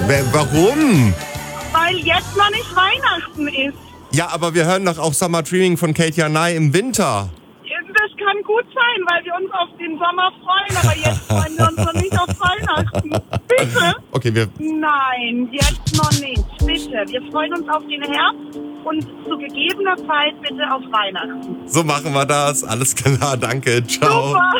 Warum? Weil jetzt noch nicht Weihnachten ist. Ja, aber wir hören doch auch Summer Dreaming von Katie Nye im Winter. Das kann gut sein, weil wir uns auf den Sommer freuen, aber jetzt freuen wir uns noch nicht auf Weihnachten. Bitte? Okay, Nein, jetzt noch nicht. Bitte. Wir freuen uns auf den Herbst und zu gegebener Zeit bitte auf Weihnachten. So machen wir das. Alles klar, danke. Ciao. Super.